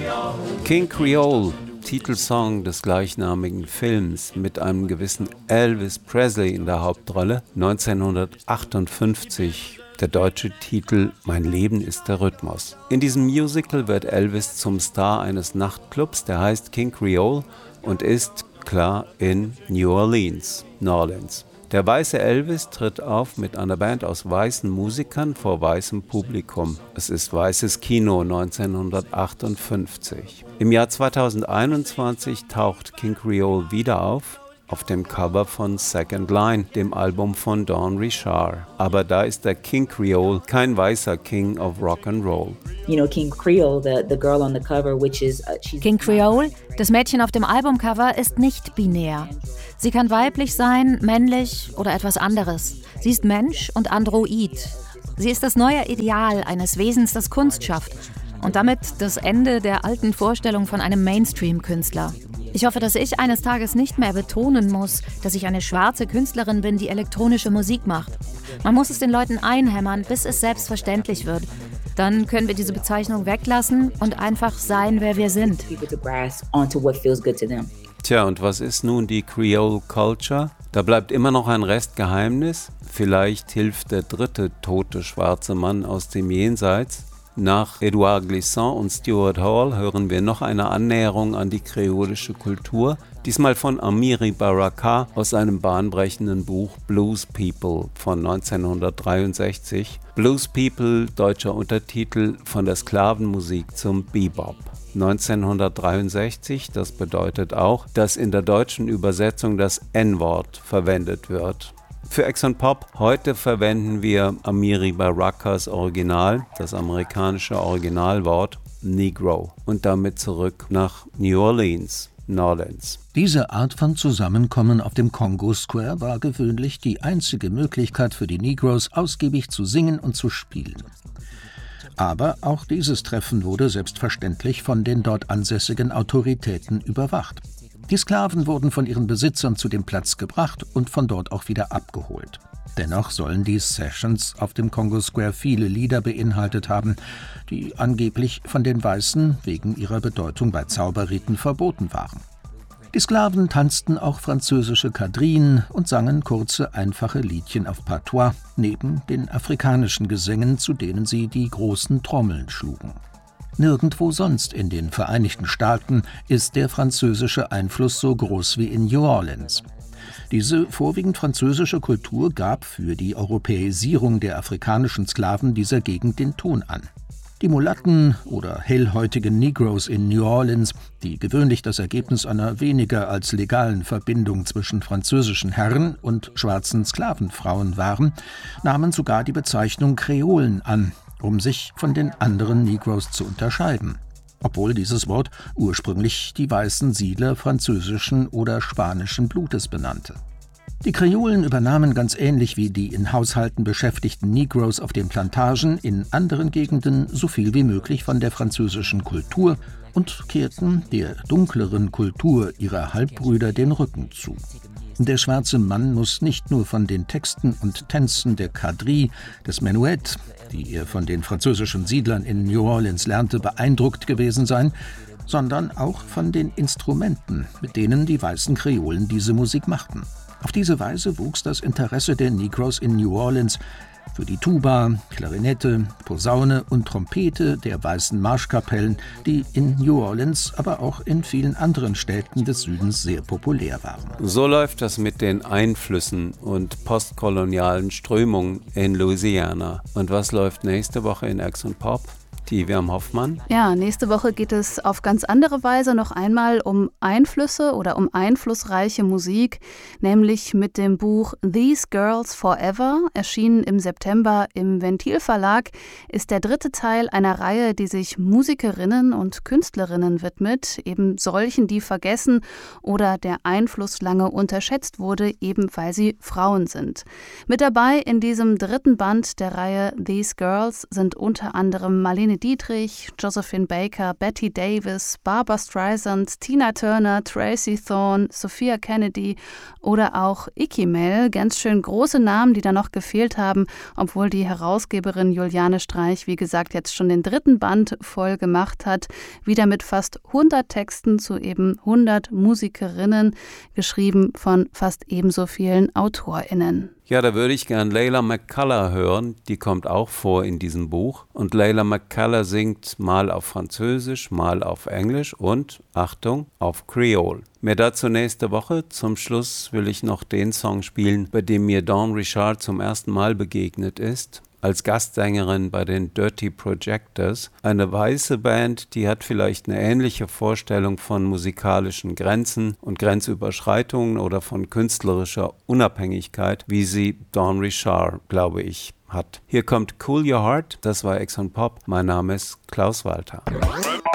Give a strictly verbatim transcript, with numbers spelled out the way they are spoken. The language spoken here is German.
King Creole, Titelsong des gleichnamigen Films mit einem gewissen Elvis Presley in der Hauptrolle, neunzehnhundertachtundfünfzig. Der deutsche Titel Mein Leben ist der Rhythmus. In diesem Musical wird Elvis zum Star eines Nachtclubs, der heißt King Creole und ist, klar, in New Orleans, New Orleans. Der weiße Elvis tritt auf mit einer Band aus weißen Musikern vor weißem Publikum. Es ist weißes Kino neunzehnhundertachtundfünfzig. Im Jahr zweitausendeinundzwanzig taucht King Creole wieder auf, auf dem Cover von Second Line, dem Album von Dawn Richard. Aber da ist der King Creole kein weißer King of Rock'n'Roll. You know, King Creole, the, the girl on the cover, which is... Uh, King Creole, das Mädchen auf dem Albumcover, ist nicht binär. Sie kann weiblich sein, männlich oder etwas anderes. Sie ist Mensch und Android. Sie ist das neue Ideal eines Wesens, das Kunst schafft. Und damit das Ende der alten Vorstellung von einem Mainstream-Künstler. Ich hoffe, dass ich eines Tages nicht mehr betonen muss, dass ich eine schwarze Künstlerin bin, die elektronische Musik macht. Man muss es den Leuten einhämmern, bis es selbstverständlich wird. Dann können wir diese Bezeichnung weglassen und einfach sein, wer wir sind. Tja, und was ist nun die Creole Culture? Da bleibt immer noch ein Restgeheimnis. Vielleicht hilft der dritte tote schwarze Mann aus dem Jenseits. Nach Edouard Glissant und Stuart Hall hören wir noch eine Annäherung an die kreolische Kultur, diesmal von Amiri Baraka aus seinem bahnbrechenden Buch Blues People von neunzehnhundertdreiundsechzig. Blues People, deutscher Untertitel, von der Sklavenmusik zum Bebop. neunzehnhundertdreiundsechzig, das bedeutet auch, dass in der deutschen Übersetzung das En-Wort verwendet wird. Für Exxon Pop heute verwenden wir Amiri Barakas Original, das amerikanische Originalwort Negro, und damit zurück nach New Orleans, New Orleans. Diese Art von Zusammenkommen auf dem Congo Square war gewöhnlich die einzige Möglichkeit für die Negroes, ausgiebig zu singen und zu spielen. Aber auch dieses Treffen wurde selbstverständlich von den dort ansässigen Autoritäten überwacht. Die Sklaven wurden von ihren Besitzern zu dem Platz gebracht und von dort auch wieder abgeholt. Dennoch sollen die Sessions auf dem Congo Square viele Lieder beinhaltet haben, die angeblich von den Weißen wegen ihrer Bedeutung bei Zauberriten verboten waren. Die Sklaven tanzten auch französische Quadrilles und sangen kurze, einfache Liedchen auf Patois, neben den afrikanischen Gesängen, zu denen sie die großen Trommeln schlugen. Nirgendwo sonst in den Vereinigten Staaten ist der französische Einfluss so groß wie in New Orleans. Diese vorwiegend französische Kultur gab für die Europäisierung der afrikanischen Sklaven dieser Gegend den Ton an. Die Mulatten oder hellhäutigen Negroes in New Orleans, die gewöhnlich das Ergebnis einer weniger als legalen Verbindung zwischen französischen Herren und schwarzen Sklavenfrauen waren, nahmen sogar die Bezeichnung Kreolen an, um sich von den anderen Negroes zu unterscheiden, obwohl dieses Wort ursprünglich die weißen Siedler französischen oder spanischen Blutes benannte. Die Kreolen übernahmen ganz ähnlich wie die in Haushalten beschäftigten Negroes auf den Plantagen in anderen Gegenden so viel wie möglich von der französischen Kultur und kehrten der dunkleren Kultur ihrer Halbbrüder den Rücken zu. Der schwarze Mann muss nicht nur von den Texten und Tänzen der Quadrille, des Menuett, die er von den französischen Siedlern in New Orleans lernte, beeindruckt gewesen sein, sondern auch von den Instrumenten, mit denen die weißen Kreolen diese Musik machten. Auf diese Weise wuchs das Interesse der Negroes in New Orleans für die Tuba, Klarinette, Posaune und Trompete der weißen Marschkapellen, die in New Orleans, aber auch in vielen anderen Städten des Südens sehr populär waren. So läuft das mit den Einflüssen und postkolonialen Strömungen in Louisiana. Und was läuft nächste Woche in Exxon Pop? Vivian Hoffmann. Ja, nächste Woche geht es auf ganz andere Weise noch einmal um Einflüsse oder um einflussreiche Musik, nämlich mit dem Buch These Girls Forever, erschienen im September im Ventil Verlag, ist der dritte Teil einer Reihe, die sich Musikerinnen und Künstlerinnen widmet, eben solchen, die vergessen oder der Einfluss lange unterschätzt wurde, eben weil sie Frauen sind. Mit dabei in diesem dritten Band der Reihe These Girls sind unter anderem Marlene Marlene Dietrich, Josephine Baker, Betty Davis, Barbra Streisand, Tina Turner, Tracy Thorn, Sophia Kennedy oder auch Ikky Mel. Ganz schön große Namen, die da noch gefehlt haben, obwohl die Herausgeberin Juliane Streich, wie gesagt, jetzt schon den dritten Band voll gemacht hat. Wieder mit fast hundert Texten zu eben hundert Musikerinnen, geschrieben von fast ebenso vielen AutorInnen. Ja, da würde ich gern Layla McCullough hören, die kommt auch vor in diesem Buch. Und Layla McCullough singt mal auf Französisch, mal auf Englisch und, Achtung, auf Creole. Mehr dazu nächste Woche. Zum Schluss will ich noch den Song spielen, bei dem mir Dawn Richard zum ersten Mal begegnet ist. Als Gastsängerin bei den Dirty Projectors. Eine weiße Band, die hat vielleicht eine ähnliche Vorstellung von musikalischen Grenzen und Grenzüberschreitungen oder von künstlerischer Unabhängigkeit, wie sie Dawn Richard, glaube ich, hat. Hier kommt Cool Your Heart, das war Ex on Pop. Mein Name ist Klaus Walter.